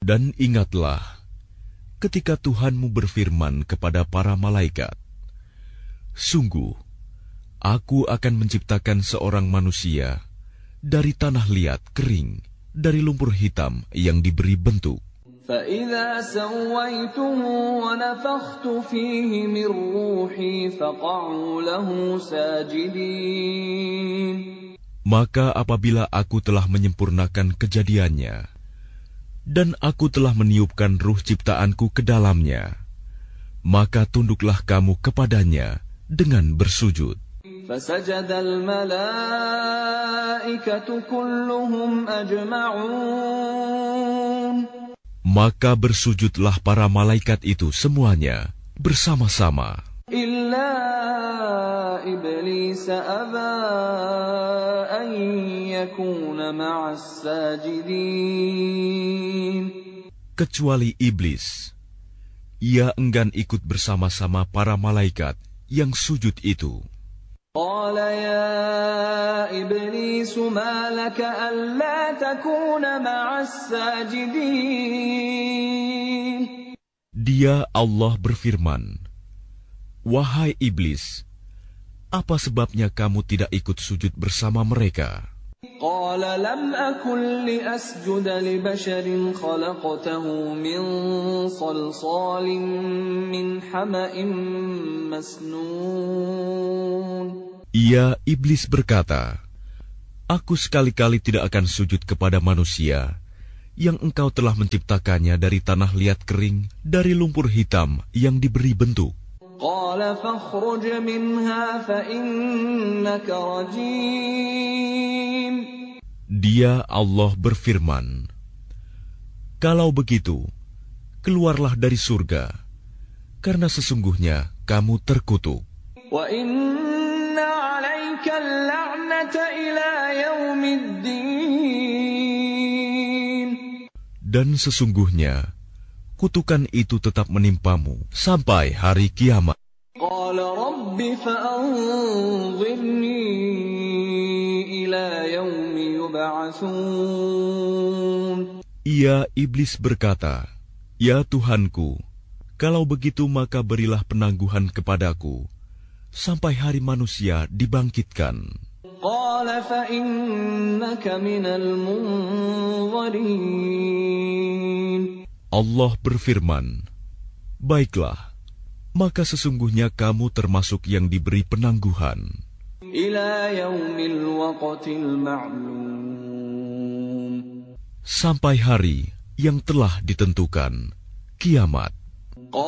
Dan ingatlah ketika Tuhanmu berfirman kepada para malaikat, "Sungguh, Aku akan menciptakan seorang manusia dari tanah liat kering, dari lumpur hitam yang diberi bentuk. فَإِذَا سَوَّيْتُهُ وَنَفَخْتُ فِيهِ مِنْ رُوحِي فَقَعُوا لَهُ سَاجِدِينَ." Maka apabila aku telah menyempurnakan kejadiannya, dan aku telah meniupkan ruh ciptaanku ke dalamnya, maka tunduklah kamu kepadanya dengan bersujud. فَسَجَدَ الْمَلَائِكَةُ كُلُّهُمْ أَجْمَعُونَ. Maka bersujudlah para malaikat itu semuanya bersama-sama. إِلَّا إِبْلِيسَ أَبَى أَن يَكُونَ مَعَ السَّاجِدِينَ. Kecuali iblis, ia enggan ikut bersama-sama para malaikat yang sujud itu. قال يا إبليس ما لك ألا تكون مع الساجدين. Dia Allah berfirman, "Wahai iblis, apa sebabnya kamu tidak ikut sujud bersama mereka?" قال لم أكن لأسجد لبشر خلقته من صلصال من حمأ مسنون. Ia iblis berkata, "Aku sekali-kali tidak akan sujud kepada manusia yang engkau telah menciptakannya dari tanah liat kering, dari lumpur hitam yang diberi bentuk." قال فاخرج منها فإنك رجيم. Dia Allah berfirman, "Kalau begitu, keluarlah dari surga, karena sesungguhnya kamu terkutuk. وَإِنَّ عَلَيْكَ اللَّعْنَةَ إِلَى يَوْمِ الدِّينِ. Dan sesungguhnya kutukan itu tetap menimpamu sampai hari kiamat." قَالَ رَبِّ فَأَنظِرْنِي إِلَى يَوْمِ يُبْعَثُونَ. Ia iblis berkata, "Ya Tuhanku, kalau begitu maka berilah penangguhan kepadaku sampai hari manusia dibangkitkan." قَالَ فَإِنَّكَ مِنَ الْمُنظَرِينَ. Allah berfirman, "Baiklah, maka sesungguhnya kamu termasuk yang diberi penangguhan إِلَى يَوْمِ الْوَقْتِ الْمَعْلُومِ. sampai hari yang telah ditentukan, kiamat."